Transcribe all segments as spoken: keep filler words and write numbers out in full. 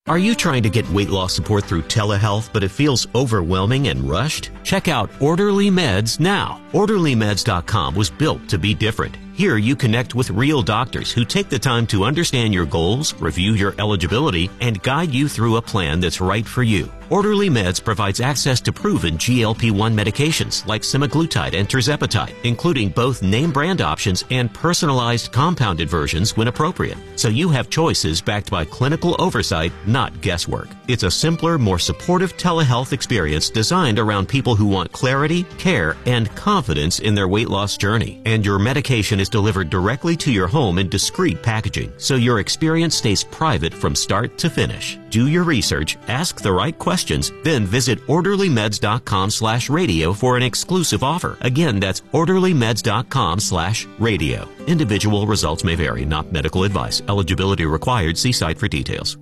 Are you trying to get weight loss support through telehealth, but it feels overwhelming and rushed? Check out Orderly Meds now. Orderly Meds dot com was built to be different. Here you connect with real doctors who take the time to understand your goals, review your eligibility, and guide you through a plan that's right for you. Orderly Meds provides access to proven G L P one medications like semaglutide and tirzepatide, including both name brand options and personalized compounded versions when appropriate. So you have choices backed by clinical oversight, not guesswork. It's a simpler, more supportive telehealth experience designed around people who want clarity, care, and confidence in their weight loss journey. And your medication is delivered directly to your home in discreet packaging, so your experience stays private from start to finish. Do your research, ask the right questions, then visit Orderly Meds dot com slash radio for an exclusive offer. Again, that's Orderly Meds dot com slash radio. Individual results may vary, not medical advice. Eligibility required. See site for details.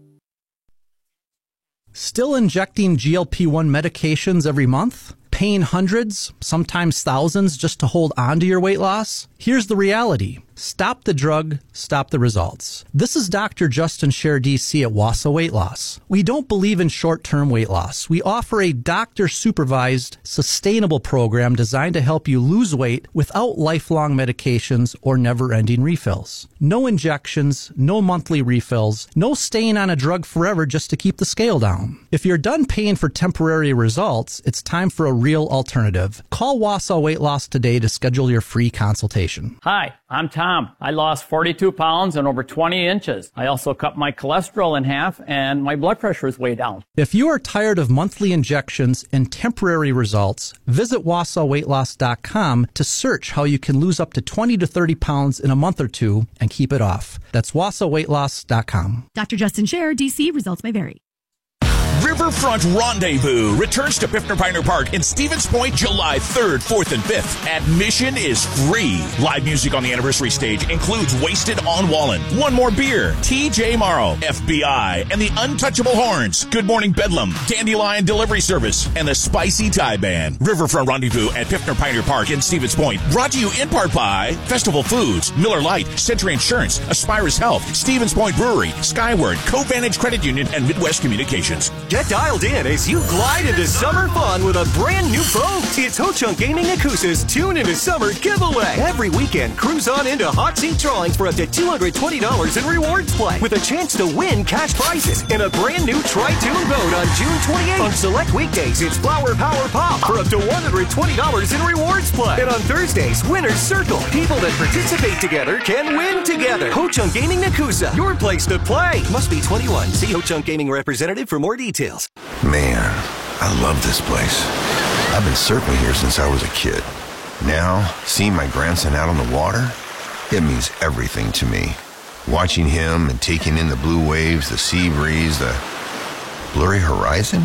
Still injecting G L P one medications every month? Paying hundreds, sometimes thousands, just to hold on to your weight loss? Here's the reality. Stop the drug, stop the results. This is Doctor Justin Scher, D C at Wausau Weight Loss. We don't believe in short-term weight loss. We offer a doctor-supervised, sustainable program designed to help you lose weight without lifelong medications or never-ending refills. No injections, no monthly refills, no staying on a drug forever just to keep the scale down. If you're done paying for temporary results, it's time for a real alternative. Call Wausau Weight Loss today to schedule your free consultation. Hi, I'm Tom. I lost forty-two pounds and over twenty inches. I also cut my cholesterol in half and my blood pressure is way down. If you are tired of monthly injections and temporary results, visit Wausau Weight Loss dot com to search how you can lose up to twenty to thirty pounds in a month or two and keep it off. That's Wausau Weight Loss dot com. Doctor Justin Scher, D C. Results may vary. Riverfront Rendezvous returns to Piffner Pioneer Park in Stevens Point July third, fourth, and fifth. Admission is free. Live music on the anniversary stage includes Wasted on Wallen, One More Beer, T J Morrow, F B I, and the Untouchable Horns, Good Morning Bedlam, Dandelion Delivery Service, and the Spicy Thai Band. Riverfront Rendezvous at Piffner Pioneer Park in Stevens Point. Brought to you in part by Festival Foods, Miller Lite, Century Insurance, Aspirus Health, Stevens Point Brewery, Skyward, CoVantage Credit Union, and Midwest Communications. Get dialed in as you glide into summer fun with a brand new boat. It's Ho Chunk Gaming Nakusa's Tune into Summer giveaway. Every weekend, cruise on into hot seat drawings for up to two hundred twenty dollars in rewards play with a chance to win cash prizes and a brand new Tri-Tune boat on June twenty-eighth. On select weekdays, it's Flower Power Pop for up to one hundred twenty dollars in rewards play. And on Thursdays, Winner's Circle. People that participate together can win together. Ho Chunk Gaming Nakusa, your place to play. Must be twenty-one. See Ho Chunk Gaming representative for more details. Man, I love this place. I've been surfing here since I was a kid. Now, seeing my grandson out on the water, it means everything to me. Watching him and taking in the blue waves, the sea breeze, the blurry horizon.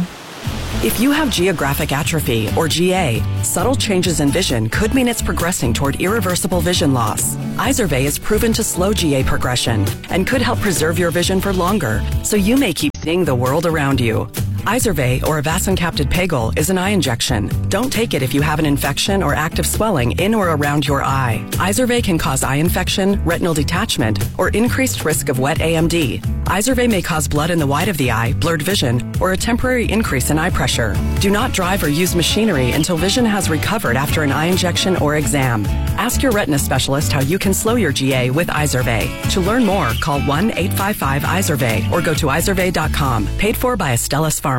If you have geographic atrophy, or G A, subtle changes in vision could mean it's progressing toward irreversible vision loss. Izervay is proven to slow G A progression and could help preserve your vision for longer, so you may keep seeing the world around you. Izervay, or avacincaptad pegol, is an eye injection. Don't take it if you have an infection or active swelling in or around your eye. Izervay can cause eye infection, retinal detachment, or increased risk of wet A M D. Izervay may cause blood in the white of the eye, blurred vision, or a temporary increase in eye pressure. Do not drive or use machinery until vision has recovered after an eye injection or exam. Ask your retina specialist how you can slow your G A with Izervay. To learn more, call one eight five five Izervay or go to izervay dot com. Paid for by Astellas Pharma.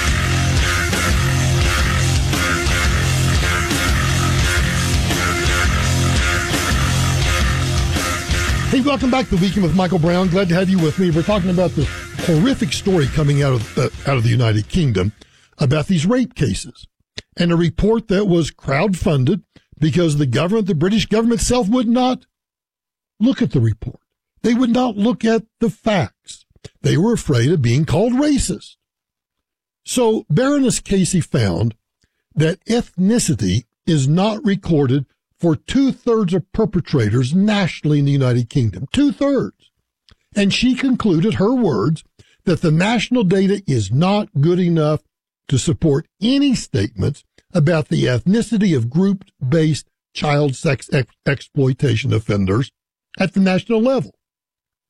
Hey, welcome back to the Weekend with Michael Brown. Glad to have you with me. We're talking about the horrific story coming out of uh, out of the United Kingdom about these rape cases, and a report that was crowdfunded because the government, the British government itself, would not look at the report. They would not look at the facts. They were afraid of being called racist. So Baroness Casey found that ethnicity is not recorded for two-thirds of perpetrators nationally in the United Kingdom. Two-thirds. And she concluded, her words, that the national data is not good enough to support any statements about the ethnicity of group-based child sex ex- exploitation offenders at the national level.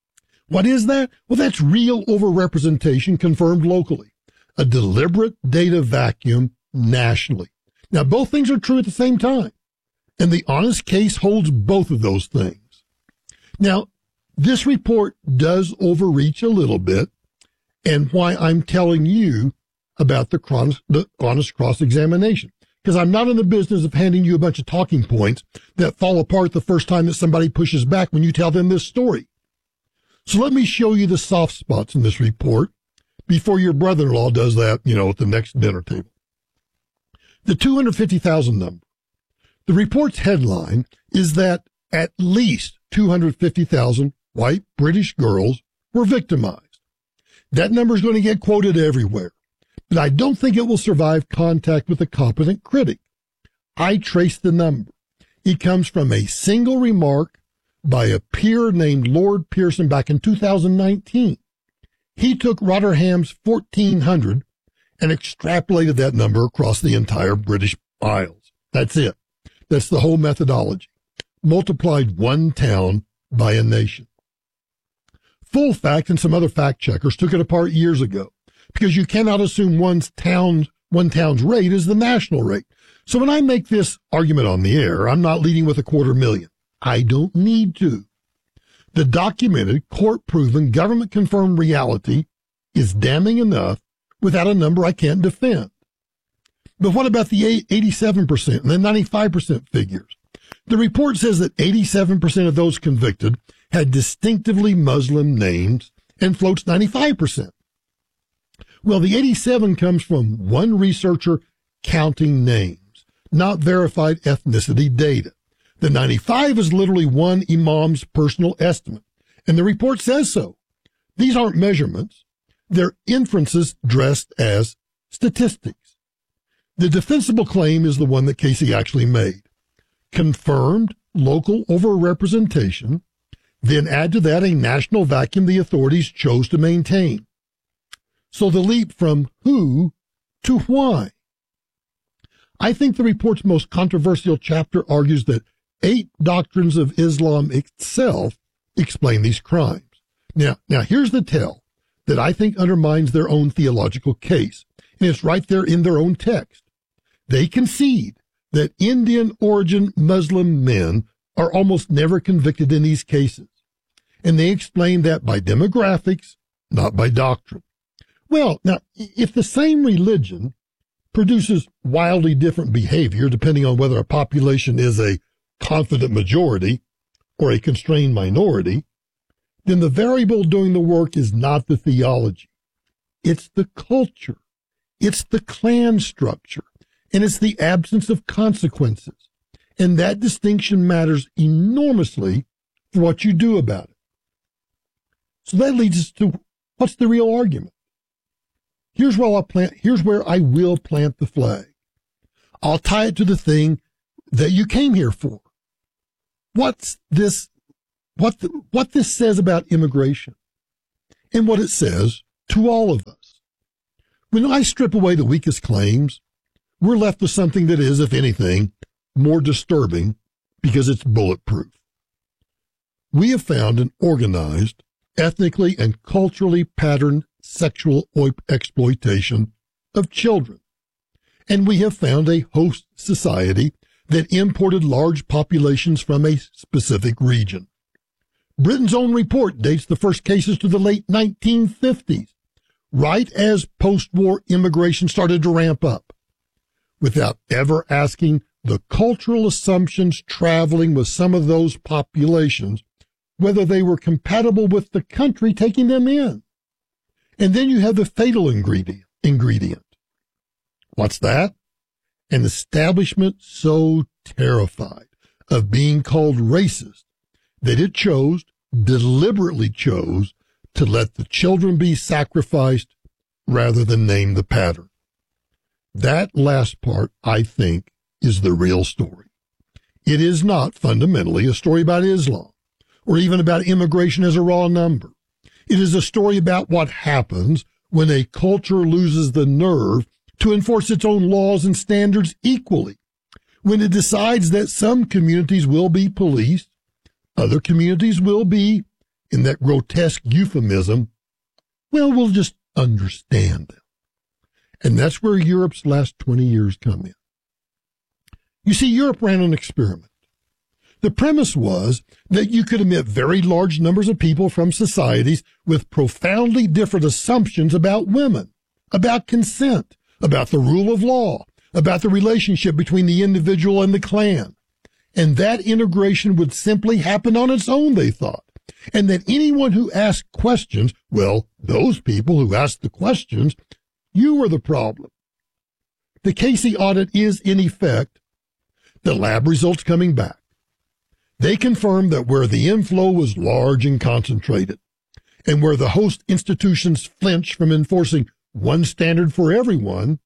What is that? Well, that's real overrepresentation confirmed locally, a deliberate data vacuum nationally. Now, both things are true at the same time, and the honest case holds both of those things. Now, this report does overreach a little bit, and why I'm telling you about the, chron- the honest cross-examination, because I'm not in the business of handing you a bunch of talking points that fall apart the first time that somebody pushes back when you tell them this story. So let me show you the soft spots in this report before your brother-in-law does that, you know, at the next dinner table. The two hundred fifty thousand number. The report's headline is that at least two hundred fifty thousand white British girls were victimized. That number is going to get quoted everywhere, but I don't think it will survive contact with a competent critic. I traced the number. It comes from a single remark by a peer named Lord Pearson back in two thousand nineteen. He took Rotherham's fourteen hundred and extrapolated that number across the entire British Isles. That's it. That's the whole methodology. Multiplied one town by a nation. Full Fact and some other fact checkers took it apart years ago because you cannot assume one's town, one town's rate is the national rate. So when I make this argument on the air, I'm not leading with a quarter million. I don't need to. The documented, court-proven, government-confirmed reality is damning enough without a number I can't defend. But what about the eighty-seven percent and the ninety-five percent figures? The report says that eighty-seven percent of those convicted had distinctively Muslim names and floats ninety-five percent. Well, the eighty-seven comes from one researcher counting names, not verified ethnicity data. The ninety-five is literally one imam's personal estimate, and the report says so. These aren't measurements. They're inferences dressed as statistics. The defensible claim is the one that Casey actually made. Confirmed local overrepresentation, then add to that a national vacuum the authorities chose to maintain. So the leap from who to why. I think the report's most controversial chapter argues that eight doctrines of Islam itself explain these crimes. Now, now here's the tell that I think undermines their own theological case, and it's right there in their own text. They concede that Indian origin Muslim men are almost never convicted in these cases, and they explain that by demographics, not by doctrine. Well, now, if the same religion produces wildly different behavior depending on whether a population is a confident majority or a constrained minority, then the variable doing the work is not the theology. It's the culture. It's the clan structure. And it's the absence of consequences. And that distinction matters enormously for what you do about it. So that leads us to what's the real argument? Here's where I'll plant, here's where I will plant the flag. I'll tie it to the thing that you came here for. What's this, what, the, what this says about immigration and what it says to all of us. When I strip away the weakest claims, we're left with something that is, if anything, more disturbing because it's bulletproof. We have found an organized, ethnically and culturally patterned sexual exploitation of children. And we have found a host society that imported large populations from a specific region. Britain's own report dates the first cases to the late nineteen fifties, right as post-war immigration started to ramp up, without ever asking the cultural assumptions traveling with some of those populations, whether they were compatible with the country taking them in. And then you have the fatal ingredient. ingredient. What's that? An establishment so terrified of being called racist that it chose, deliberately chose, to let the children be sacrificed rather than name the pattern. That last part, I think, is the real story. It is not fundamentally a story about Islam or even about immigration as a raw number. It is a story about what happens when a culture loses the nerve to enforce its own laws and standards equally, when it decides that some communities will be policed, other communities will be in that grotesque euphemism, well, we'll just understand them. And that's where Europe's last twenty years come in. You see, Europe ran an experiment. The premise was that you could admit very large numbers of people from societies with profoundly different assumptions about women, about consent, about the rule of law, about the relationship between the individual and the clan. And that integration would simply happen on its own, they thought. And that anyone who asked questions, well, those people who asked the questions, you were the problem. The Casey audit is, in effect, the lab results coming back. They confirmed that where the inflow was large and concentrated, and where the host institutions flinched from enforcing one standard for everyone,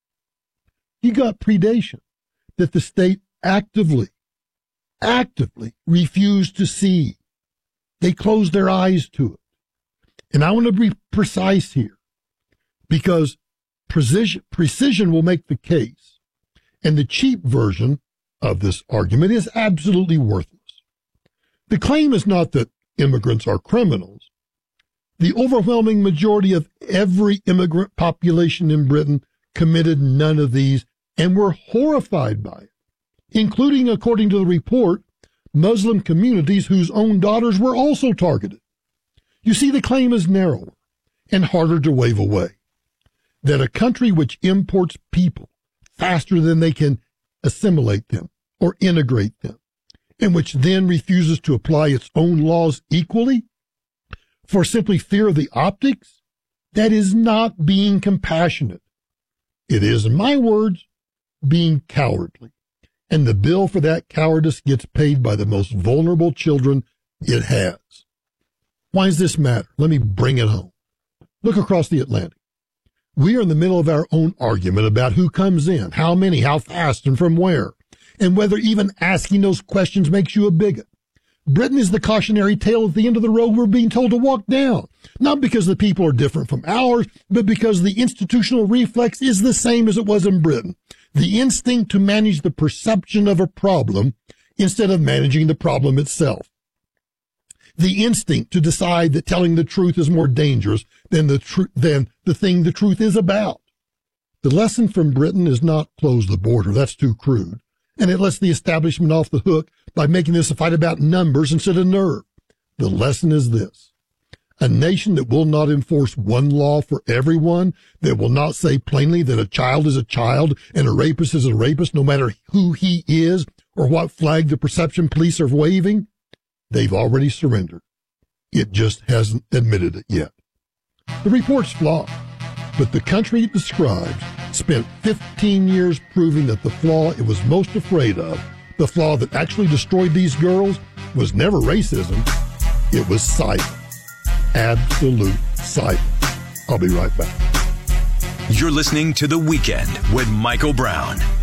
you got predation that the state actively, actively refused to see. They closed their eyes to it. And I want to be precise here, because precision, precision will make the case, and the cheap version of this argument is absolutely worthless. The claim is not that immigrants are criminals. The overwhelming majority of every immigrant population in Britain committed none of these and were horrified by it, including, according to the report, Muslim communities whose own daughters were also targeted. You see, the claim is narrower and harder to wave away. That a country which imports people faster than they can assimilate them or integrate them, and which then refuses to apply its own laws equally for simply fear of the optics, that is not being compassionate. It is, in my words, being cowardly. And the bill for that cowardice gets paid by the most vulnerable children it has. Why does this matter? Let me bring it home. Look across the Atlantic. We are in the middle of our own argument about who comes in, how many, how fast, and from where, and whether even asking those questions makes you a bigot. Britain is the cautionary tale at the end of the road we're being told to walk down, not because the people are different from ours, but because the institutional reflex is the same as it was in Britain. The instinct to manage the perception of a problem instead of managing the problem itself. The instinct to decide that telling the truth is more dangerous than the tr- than the thing the truth is about. The lesson from Britain is not close the border. That's too crude. And it lets the establishment off the hook by making this a fight about numbers instead of nerve. The lesson is this. A nation that will not enforce one law for everyone, that will not say plainly that a child is a child and a rapist is a rapist no matter who he is or what flag the perception police are waving, they've already surrendered. It just hasn't admitted it yet. The report's flawed, but the country it describes spent fifteen years proving that the flaw it was most afraid of, the flaw that actually destroyed these girls, was never racism. It was silence. Absolute silence. I'll be right back. You're listening to The Weekend with Michael Brown.